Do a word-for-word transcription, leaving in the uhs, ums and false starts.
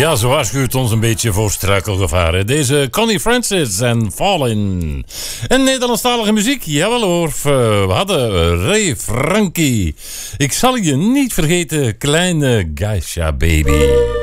Ja, ze waarschuwt ons een beetje voor struikelgevaren. Deze Connie Francis en Fallin. En Nederlandstalige muziek, jawel hoor. We hadden Ray Frankie. Ik zal je niet vergeten, kleine Geisha baby.